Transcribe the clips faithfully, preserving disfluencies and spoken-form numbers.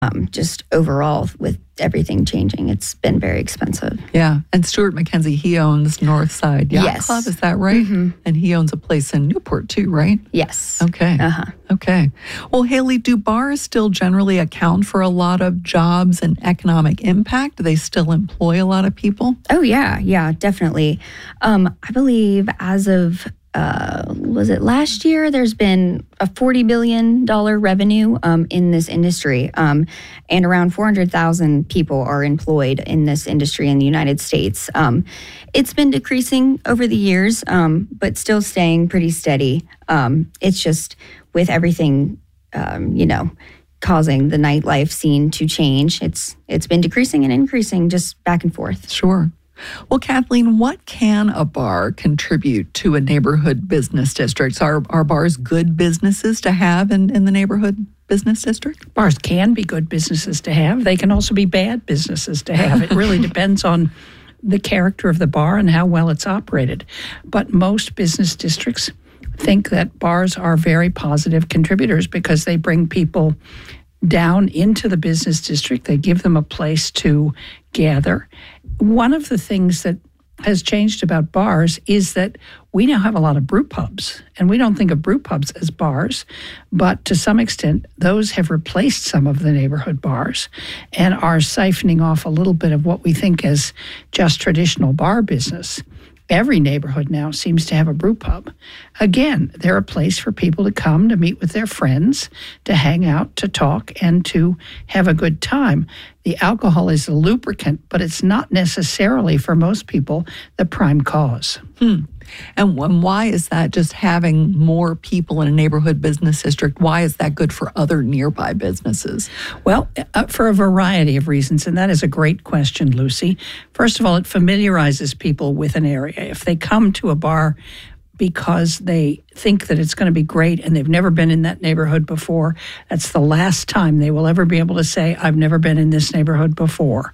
Um, just overall, with everything changing, it's been very expensive. Yeah. And Stuart McKenzie, he owns Northside Yacht Yes. Club, is that right? Mm-hmm. And he owns a place in Newport too, right? Yes. Okay. Uh-huh. Okay. Well, Haley, do bars still generally account for a lot of jobs and economic impact? Do they still employ a lot of people? Oh, yeah. Yeah, definitely. Um, I believe as of Uh, was it last year? There's been a forty billion dollars revenue um, in this industry, um, and around four hundred thousand people are employed in this industry in the United States. Um, it's been decreasing over the years, um, but still staying pretty steady. Um, it's just with everything, um, you know, causing the nightlife scene to change. It's it's been decreasing and increasing, just back and forth. Sure. Well, Kathleen, what can a bar contribute to a neighborhood business district? Are, are bars good businesses to have in, in the neighborhood business district? Bars can be good businesses to have. They can also be bad businesses to have. It really depends on the character of the bar and how well it's operated. But most business districts think that bars are very positive contributors because they bring people down into the business district. They give them a place to gather. One of the things that has changed about bars is that we now have a lot of brew pubs, and we don't think of brew pubs as bars, but to some extent, those have replaced some of the neighborhood bars and are siphoning off a little bit of what we think as just traditional bar business. Every neighborhood now seems to have a brew pub. Again, they're a place for people to come to meet with their friends, to hang out, to talk, and to have a good time. The alcohol is a lubricant, but it's not necessarily, for most people, the prime cause. Hmm. And why is that, just having more people in a neighborhood business district, why is that good for other nearby businesses? Well, uh, for a variety of reasons, and that is a great question, Lucy. First of all, it familiarizes people with an area. If they come to a bar because they think that it's going to be great and they've never been in that neighborhood before, that's the last time they will ever be able to say, I've never been in this neighborhood before.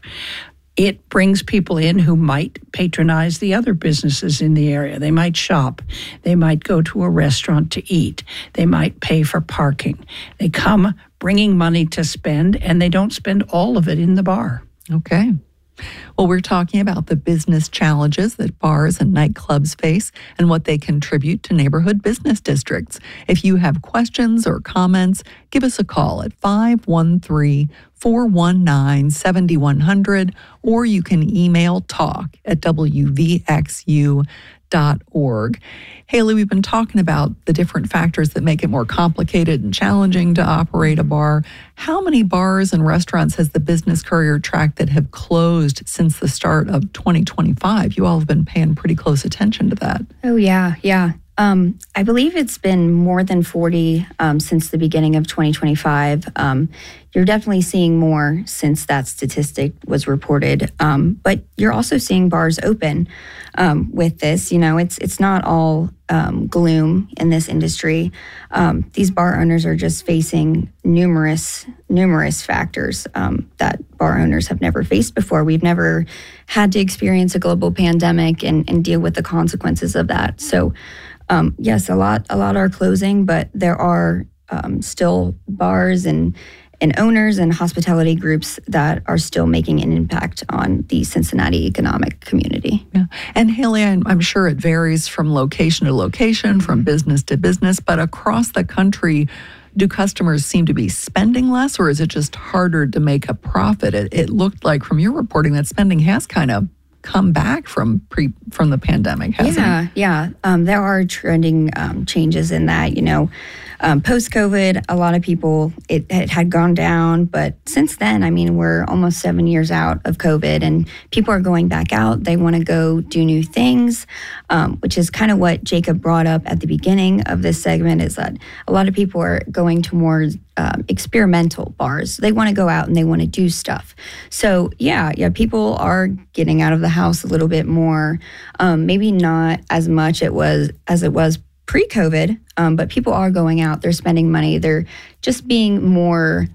It brings people in who might patronize the other businesses in the area. They might shop. They might go to a restaurant to eat. They might pay for parking. They come bringing money to spend, and they don't spend all of it in the bar. Okay. Well, we're talking about the business challenges that bars and nightclubs face and what they contribute to neighborhood business districts. If you have questions or comments, give us a call at five one three, four one nine, seven one zero zero, or you can email talk at w v x u dot org. Haley, we've been talking about the different factors that make it more complicated and challenging to operate a bar. How many bars and restaurants has the Business Courier tracked that have closed since the start of twenty twenty-five? You all have been paying pretty close attention to that. Oh, yeah, yeah. Um, I believe it's been more than forty um, since the beginning of twenty twenty-five. Um, you're definitely seeing more since that statistic was reported. Um, but you're also seeing bars open um, with this. You know, it's it's not all um, gloom in this industry. Um, these bar owners are just facing numerous, numerous factors um, that bar owners have never faced before. We've never had to experience a global pandemic and, and deal with the consequences of that. So, Um, yes, a lot, a lot are closing, but there are um, still bars and and owners and hospitality groups that are still making an impact on the Cincinnati economic community. Yeah. And Haley, I'm, I'm sure it varies from location to location, from business to business, but across the country, do customers seem to be spending less, or is it just harder to make a profit? It, it looked like from your reporting that spending has kind of come back from pre from the pandemic, hasn't yeah, it? Yeah, um, there are trending um, changes in that. You know, um, post-COVID, a lot of people, it, it had gone down, but since then, I mean, we're almost seven years out of COVID, and people are going back out. They want to go do new things, um, which is kind of what Jacob brought up at the beginning of this segment, is that a lot of people are going to more Um, experimental bars. They want to go out and they want to do stuff. So yeah, yeah, people are getting out of the house a little bit more. Um, maybe not as much it was as it was pre-COVID, um, but people are going out. They're spending money. They're just being more.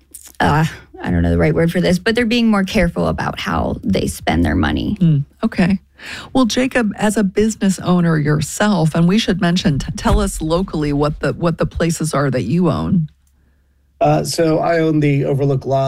Uh, I don't know the right word for this, but they're being more careful about how they spend their money. Mm, okay. Well, Jacob, as a business owner yourself, and we should mention, t- tell us locally what the what the places are that you own. Uh, so I own the Overlook Lodge.